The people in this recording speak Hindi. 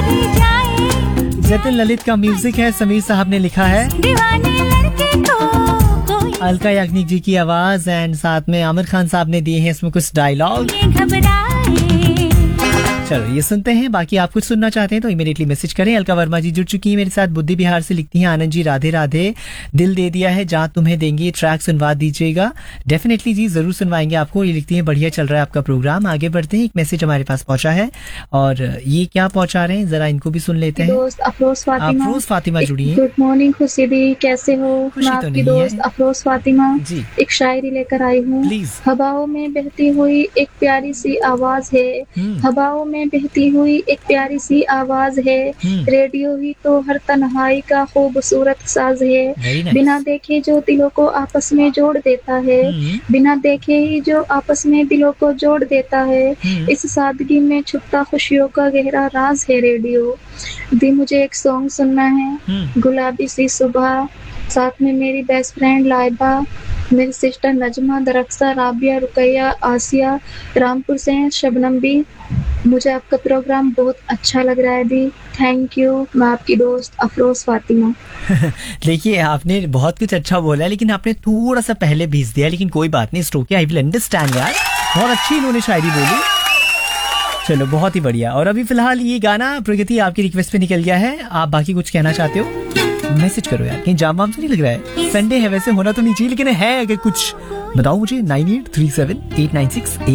जतिन ललित का म्यूजिक है, समीर साहब ने लिखा है, अलका याग्निक जी की आवाज एंड साथ में आमिर खान साहब ने दिए हैं इसमें कुछ डायलॉग। चलो ये सुनते हैं, बाकी आप कुछ सुनना चाहते हैं तो इमीडिएटली मैसेज करें। अलका वर्मा जी जुड़ चुकी है मेरे साथ, बुद्धि बिहार से लिखती हैं, आनंद जी राधे राधे, दिल दे दिया है जहाँ तुम्हें देंगे, ट्रैक सुनवा दीजिएगा। डेफिनेटली जी जरूर सुनवाएंगे आपको। ये लिखती हैं बढ़िया चल रहा है आपका प्रोग्राम, आगे बढ़ते हैं। एक मैसेज हमारे पास पहुंचा है और ये क्या पहुंचा रहे हैं जरा इनको भी सुन लेते हैं। दोस्त अफरोज फातिमा जुड़ी है। गुड मॉर्निंग खुशी दी, कैसे हो? मैं आपकी दोस्त अफरोज फातिमा जी एक शायरी लेकर आई हूँ। प्लीज। हवाओं में बहती हुई एक प्यारी सी आवाज है, हवाओं में बहती हुई एक प्यारी सी आवाज है, रेडियो ही तो हर तन्हाई का खूबसूरत साज है, बिना देखे जो दिलों को आपस में जोड़ देता है, बिना देखे ही जो आपस में दिलों को जोड़ देता है, इस सादगी में छुपता खुशियों का गहरा राज है रेडियो। दी मुझे एक सॉन्ग सुनना है, गुलाबी सी सुबह, साथ में मेरी बेस्ट फ्रेंड लाइबा, मेरी सिस्टर नजमा, दरख्सा, राबिया, रुकैया, आसिया, रामपुर से हैं, शबनम भी। मुझे आपका प्रोग्राम बहुत अच्छा लग रहा है दी, थैंक यू। मैं आपकी दोस्त अफरोज फातिमा। देखिए आपने बहुत कुछ अच्छा बोला लेकिन आपने थोड़ा सा पहले भेज दिया, लेकिन कोई बात नहीं, स्टोकी आई विल अंडरस्टैंड यार, बहुत अच्छी इन्होंने शायरी बोली। चलो बहुत ही बढ़िया। और अभी फिलहाल ये गाना प्रगति आपकी रिक्वेस्ट पे निकल गया है, आप बाकी कुछ कहना चाहते हो मैसेज करो यार, कहीं जाम वाम तो नहीं लग रहा है? संडे है वैसे होना तो नहीं चाहिए, लेकिन है अगर कुछ बताओ मुझे 98378968